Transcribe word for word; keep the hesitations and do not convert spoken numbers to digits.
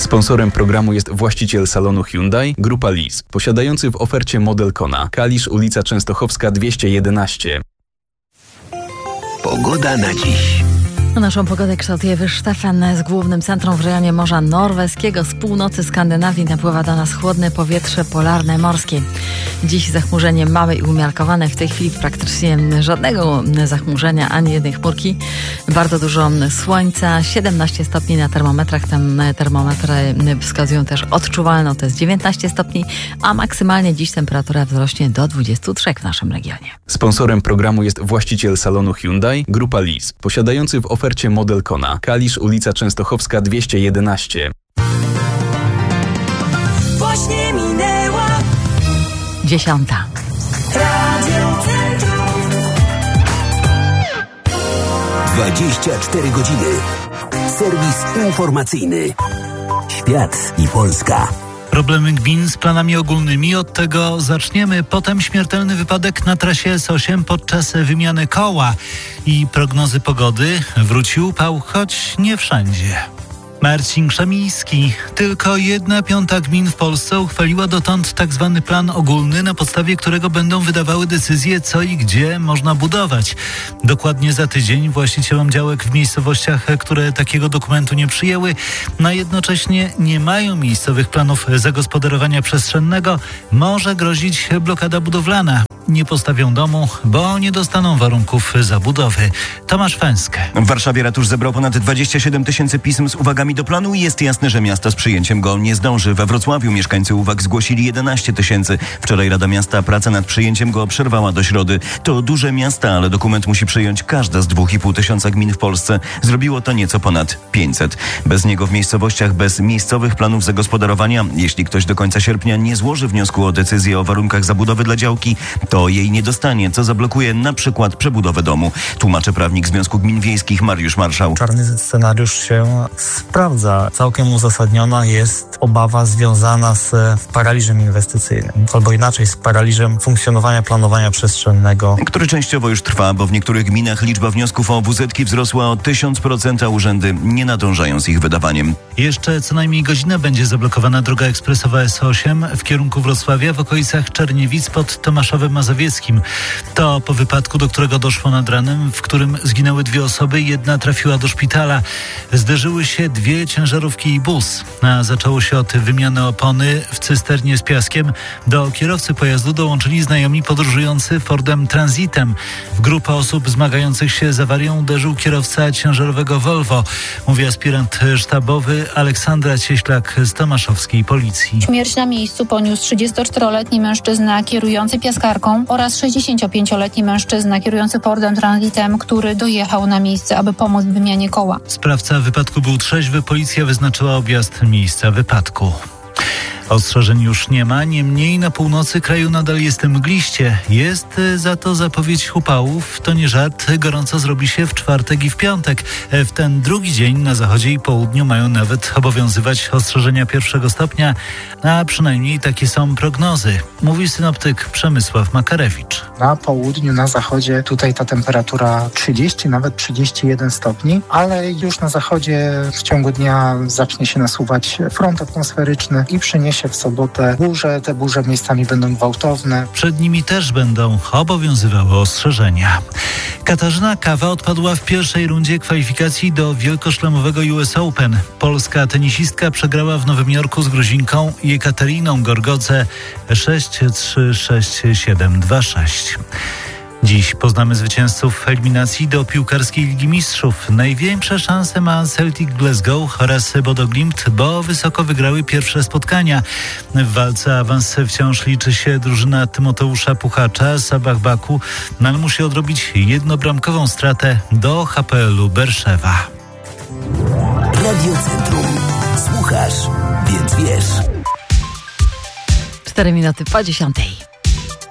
Sponsorem programu jest właściciel salonu Hyundai, Grupa Lis, posiadający w ofercie model Kona. Kalisz, ulica Częstochowska dwieście jedenaście. Pogoda na dziś. Naszą pogodę kształtuje wyż Stefan z głównym centrum w rejonie Morza Norweskiego. Z północy Skandynawii napływa do nas chłodne powietrze polarne morskie. Dziś zachmurzenie małe i umiarkowane. W tej chwili praktycznie żadnego zachmurzenia, ani jednej chmurki. Bardzo dużo słońca, siedemnaście stopni na termometrach. Te termometry wskazują też odczuwalną, to jest dziewiętnaście stopni, a maksymalnie dziś temperatura wzrośnie do dwudziestu trzech w naszym regionie. Sponsorem programu jest właściciel salonu Hyundai, Grupa Lis, posiadający w ofercie model Kona. Kalisz, ulica Częstochowska dwieście jedenaście. Właśnie minęła Dziesiąta. Radio Centrum. dwadzieścia cztery godziny. Serwis informacyjny. Świat i Polska. Problemy gmin z planami ogólnymi. Od tego zaczniemy. Potem śmiertelny wypadek na trasie S osiem podczas wymiany koła i prognozy pogody. Wrócił upał, choć nie wszędzie. Marcin Krzemiński. Tylko jedna piąta gmin w Polsce uchwaliła dotąd tak zwany plan ogólny, na podstawie którego będą wydawały decyzje, co i gdzie można budować. Dokładnie za tydzień właścicielom działek w miejscowościach, które takiego dokumentu nie przyjęły, a jednocześnie nie mają miejscowych planów zagospodarowania przestrzennego, może grozić blokada budowlana. Nie postawią domu, bo nie dostaną warunków zabudowy. Tomasz Fęskę. W Warszawie ratusz zebrał ponad dwadzieścia siedem tysięcy pism z uwagami do planu i jest jasne, że miasto z przyjęciem go nie zdąży. We Wrocławiu mieszkańcy uwag zgłosili jedenaście tysięcy. Wczoraj Rada Miasta pracę nad przyjęciem go przerwała do środy. To duże miasta, ale dokument musi przyjąć każda z dwóch i pół tysiąca gmin w Polsce. Zrobiło to nieco ponad pięćset. Bez niego w miejscowościach bez miejscowych planów zagospodarowania, jeśli ktoś do końca sierpnia nie złoży wniosku o decyzję o warunkach zabudowy dla działki, to jej nie dostanie, co zablokuje na przykład przebudowę domu. Tłumaczy prawnik Związku Gmin Wiejskich Mariusz Marszał. Czarny scenariusz się sprawdza. Całkiem uzasadniona jest obawa związana z paraliżem inwestycyjnym, albo inaczej z paraliżem funkcjonowania planowania przestrzennego, który częściowo już trwa, bo w niektórych gminach liczba wniosków o wu zetki wzrosła o tysiąc procent, a urzędy nie nadążają z ich wydawaniem. Jeszcze co najmniej godzinę będzie zablokowana droga ekspresowa S osiem w kierunku Wrocławia w okolicach Czerniewic pod Tomaszowem Mazowieckim. To po wypadku, do którego doszło nad ranem, w którym zginęły dwie osoby, jedna trafiła do szpitala. Zderzyły się dwie ciężarówki i bus. A zaczęło się od wymiany opony w cysternie z piaskiem. Do kierowcy pojazdu dołączyli znajomi podróżujący Fordem Transitem. W grupę osób zmagających się z awarią uderzył kierowca ciężarowego Volvo, mówi aspirant sztabowy Aleksandra Cieślak z tomaszowskiej policji. Śmierć na miejscu poniósł trzydziestoczteroletni mężczyzna kierujący piaskarką oraz sześćdziesięciopięcioletni mężczyzna kierujący Fordem Transitem, który dojechał na miejsce, aby pomóc w wymianie koła. Sprawca wypadku był trzeźwy. Policja wyznaczyła objazd miejsca wypadku. Ostrzeżeń już nie ma, niemniej na północy kraju nadal jest mgliście. Jest za to zapowiedź upałów. To nie żart, gorąco zrobi się w czwartek i w piątek. W ten drugi dzień na zachodzie i południu mają nawet obowiązywać ostrzeżenia pierwszego stopnia, a przynajmniej takie są prognozy, mówi synoptyk Przemysław Makarewicz. Na południu, na zachodzie tutaj ta temperatura trzydzieści, nawet trzydzieści jeden stopni, ale już na zachodzie w ciągu dnia zacznie się nasuwać front atmosferyczny i przyniesie w sobotę burze. Te burze miejscami będą gwałtowne. Przed nimi też będą obowiązywały ostrzeżenia. Katarzyna Kawa odpadła w pierwszej rundzie kwalifikacji do wielkoszlemowego U S Open. Polska tenisistka przegrała w Nowym Jorku z Gruzinką Jekateriną Gorgodze sześć trzy, sześć siedem, dwa sześć. Dziś poznamy zwycięzców eliminacji do piłkarskiej Ligi Mistrzów. Największe szanse ma Celtic Glasgow oraz Bodo Glimt, bo wysoko wygrały pierwsze spotkania. W walce o awans wciąż liczy się drużyna Tymoteusza Puchacza z Sabah Baku, no ale musi odrobić jednobramkową stratę do H P L-u Berszewa. Radio Centrum. Słuchasz, więc wiesz. Cztery minuty po dziesiątej.